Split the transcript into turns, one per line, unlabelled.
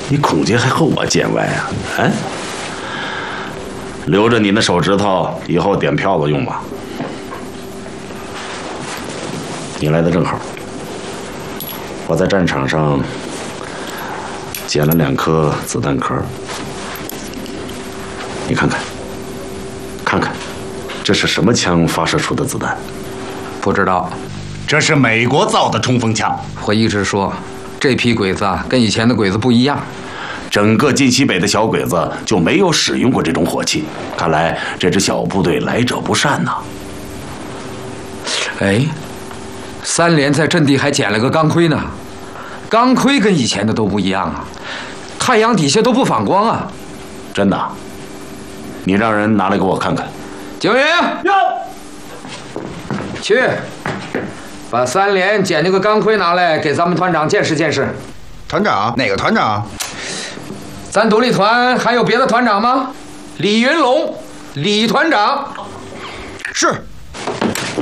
你孔杰还和我见外啊？哎，留着你那手指头，以后点票子用吧。你来的正好，我在战场上捡了2颗子弹壳，你看看，看看，这是什么枪发射出的子弹？
不知道。
这是美国造的冲锋枪。
我一直说，这批鬼子啊，跟以前的鬼子不一样。
整个晋西北的小鬼子就没有使用过这种火器，看来这支小部队来者不善呐。
哎，3连在阵地还捡了个钢盔呢，钢盔跟以前的都不一样啊，太阳底下都不反光啊。
真的？你让人拿来给我看看。
警员，去，把3连捡那个钢盔拿来，给咱们团长见识见识。
团长，哪个团长？
咱独立团还有别的团长吗？李云龙，李团长。
是。